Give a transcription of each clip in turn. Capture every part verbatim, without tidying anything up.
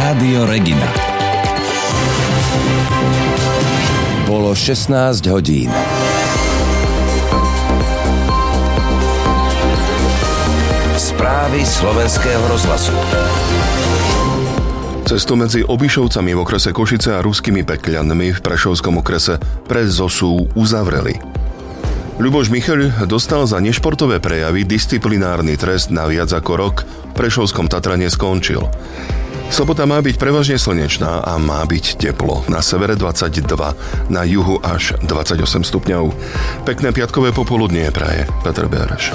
Rádio Regina. Bolo šestnásť hodín. Správy slovenského rozhlasu. Cestu medzi Obišovcami v okrese Košice a Ruskými Pekľanmi v Prešovskom okrese pre Zosu uzavreli. Ľuboš Micheľ dostal za nešportové prejavy disciplinárny trest na viac ako rok. V Prešovskom Tatrane skončil. Sobota má byť prevažne slnečná a má byť teplo. Na severe dvadsaťdva, na juhu až dvadsaťosem stupňov. Pekné piatkové popoludnie praje Peter Bereš.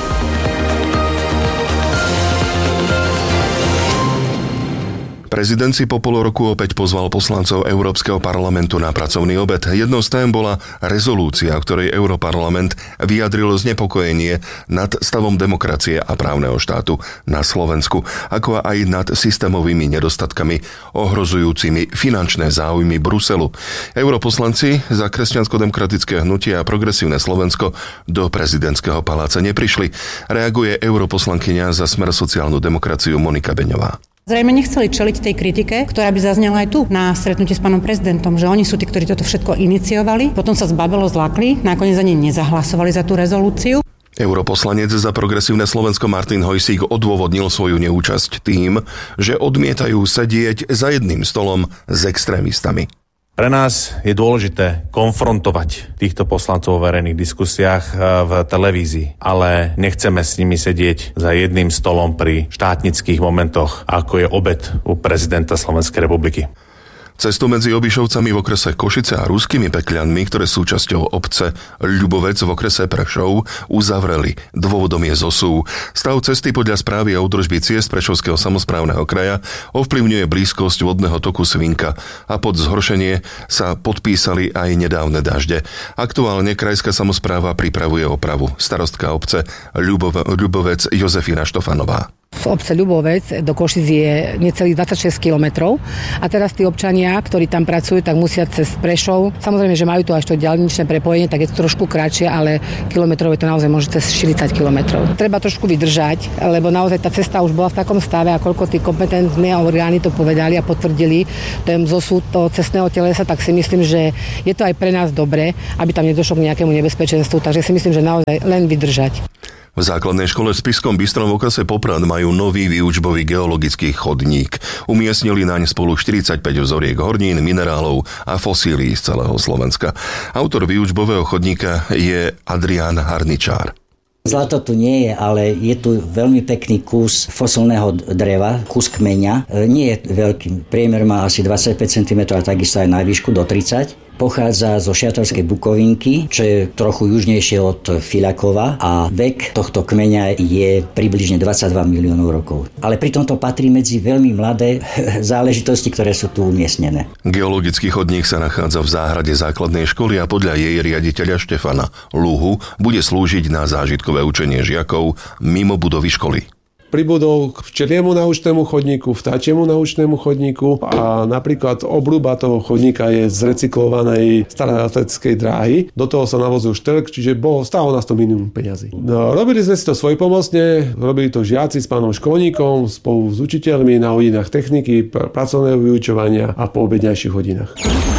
Prezident si po pol roku opäť pozval poslancov Európskeho parlamentu na pracovný obed. Jednou z tém bola rezolúcia, v ktorej Europarlament vyjadril znepokojenie nad stavom demokracie a právneho štátu na Slovensku, ako aj nad systémovými nedostatkami ohrozujúcimi finančné záujmy Bruselu. Europoslanci za kresťansko-demokratické hnutie a progresívne Slovensko do prezidentského paláca neprišli. Reaguje europoslankyňa za Smer sociálnu demokraciu Monika Beňová. Zrejme nechceli čeliť tej kritike, ktorá by zaznela aj tu na stretnutí s pánom prezidentom, že oni sú tí, ktorí toto všetko iniciovali, potom sa zbabelo zlakli, nakoniec ani nezahlasovali za tú rezolúciu. Europoslanec za progresívne Slovensko Martin Hojsík odôvodnil svoju neúčasť tým, že odmietajú sedieť za jedným stolom s extrémistami. Pre nás je dôležité konfrontovať týchto poslancov v verejných diskusiách v televízii, ale nechceme s nimi sedieť za jedným stolom pri štátnických momentoch, ako je obed u prezidenta Slovenskej republiky. Cestu medzi Obišovcami v okrese Košice a Ruskými Pekľanmi, ktoré sú časťou obce Ľubovec v okrese Prešov, uzavreli. Dôvodom je Zosu. Stav cesty podľa správy a údržby ciest Prešovského samosprávneho kraja ovplyvňuje blízkosť vodného toku Svinka a pod zhoršenie sa podpísali aj nedávne dažde. Aktuálne krajská samospráva pripravuje opravu. Starostka obce Ľubove, Ľubovec Jozefína Štofanová. Z obce Ľubovec do Košic je necelých dvadsaťšesť kilometrov a teraz tí občania, ktorí tam pracujú, tak musia cez Prešov. Samozrejme, že majú tu až to diaľničné prepojenie, tak je to trošku kratšie, ale kilometrov je to naozaj môže cez štyridsať kilometrov. Treba trošku vydržať, lebo naozaj tá cesta už bola v takom stave a koľko tí kompetentné orgány to povedali a potvrdili ten zosud toho cestného telesa, tak si myslím, že je to aj pre nás dobré, aby tam nedošlo k nejakému nebezpečenstvu, takže si myslím, že naozaj len vydržať. V základnej škole v Spišskom Bystrom v okrese Poprad majú nový výučbový geologický chodník. Umiestnili naň spolu štyridsaťpäť vzoriek hornín, minerálov a fosílií z celého Slovenska. Autor výučbového chodníka je Adrián Harničár. Zlato tu nie je, ale je tu veľmi pekný kus fosilného dreva, kus kmeňa. Nie je veľký, priemer má asi dvadsaťpäť centimetrov a takisto aj na výšku do tridsať. Pochádza zo Šiatorskej Bukovinky, čo je trochu južnejšie od Filakova a vek tohto kmeňa je približne dvadsaťdva miliónov rokov. Ale pritom to patrí medzi veľmi mladé záležitosti, ktoré sú tu umiestnené. Geologický chodník sa nachádza v záhrade základnej školy a podľa jej riaditeľa Štefana Luhu bude slúžiť na zážitkové učenie žiakov mimo budovy školy. Pribudol k včeliemu naučnému chodníku, vtáčiemu naučnému chodníku a napríklad obľuba toho chodníka je z recyklovanej staroatletickej dráhy. Do toho sa navozil štrk, čiže bolo, stálo nás to minimum peňazí. No, robili sme si to svojpomocne, robili to žiaci s pánom školníkom, spolu s učiteľmi na hodinách techniky, pr- pracovného vyučovania a po obedňajších hodinách.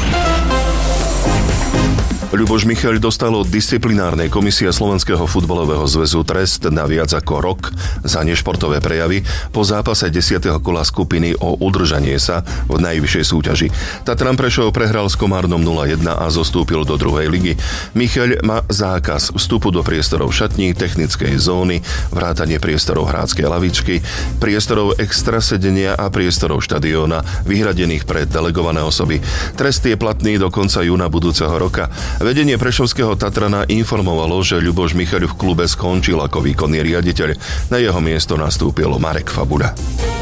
Ľuboš Micheľ dostal od disciplinárnej komisie Slovenského futbalového zväzu trest na viac ako rok za nešportové prejavy po zápase desiateho kola skupiny o udržanie sa v najvyššej súťaži. Tatran Prešov prehral s Komárnom nula jeden a zostúpil do druhej ligy. Micheľ má zákaz vstupu do priestorov šatní, technickej zóny, vrátanie priestorov hráckej lavičky, priestorov extra sedenia a priestorov štadióna vyhradených pre delegované osoby. Trest je platný do konca júna budúceho roka. Vedenie Prešovského Tatrana informovalo, že Ľuboš Micheľ v klube skončil ako výkonný riaditeľ. Na jeho miesto nastúpil Marek Fabuda.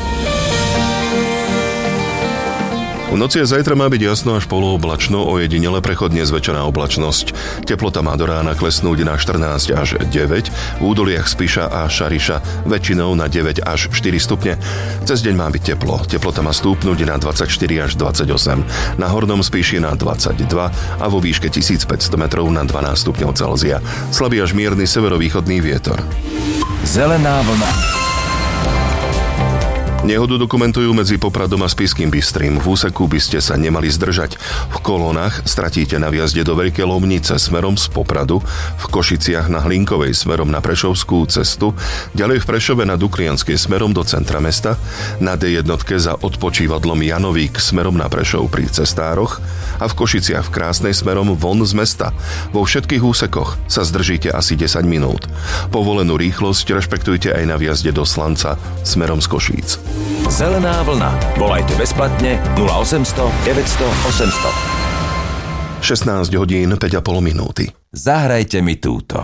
V noci a zajtra má byť jasno až polooblačno, ojedinele prechodne zväčšená oblačnosť. Teplota má do rána klesnúť na štrnásť až deväť, v údoliach Spiša a Šariša väčšinou na deväť až štyri stupne. Cez deň má byť teplo. Teplota má stúpnuť na dvadsaťštyri až dvadsaťosem, na Hornom Spiši na dvadsaťdva a vo výške tisícpäťsto metrov na dvanásť stupňov Celzia. Slabý až mierny severovýchodný vietor. Zelená vlna. Nehodu dokumentujú medzi Popradom a Spišským Bystrým. V úseku by ste sa nemali zdržať. V kolónach stratíte na vjazde do Veľkej Lomnice smerom z Popradu, v Košiciach na Hlinkovej smerom na Prešovskú cestu, ďalej v Prešove na Dukrianskej smerom do centra mesta, na dé jedna za odpočívadlom Janovík smerom na Prešov pri Cestároch a v Košiciach v Krásnej smerom von z mesta. Vo všetkých úsekoch sa zdržíte asi desať minút. Povolenú rýchlosť rešpektujte aj na vjazde do Slanca smerom z Košíc. Zelená vlna. Volajte bezplatne nula osemsto deväťsto osemsto. šestnásť hodín päť a pol minúty. Zahrajte mi túto.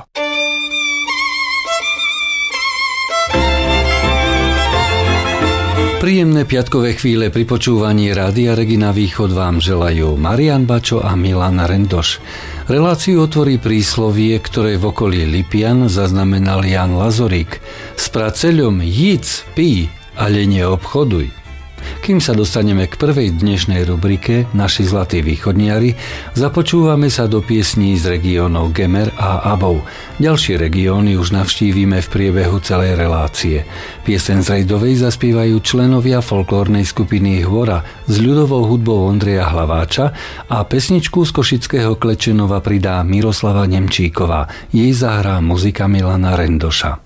Príjemné piatkové chvíle pri počúvaní Rádia Regina Východ vám želajú Marian Bačo a Milan Rendoš. Reláciu otvorí príslovie, ktoré v okolí Lipian zaznamenal Jan Lazorík. S praceľom jíc, pí, ale neobchoduj. Kým sa dostaneme k prvej dnešnej rubrike Naši zlatí východniari, započúvame sa do piesní z regiónov Gemer a Abov. Ďalšie regióny už navštívime v priebehu celej relácie. Pieseň z Rejdovej zaspievajú členovia folklórnej skupiny Hvora s ľudovou hudbou Ondreja Hlaváča a pesničku z Košického Klečenova pridá Miroslava Nemčíková. Jej zahrá muzika Milana Rendoša.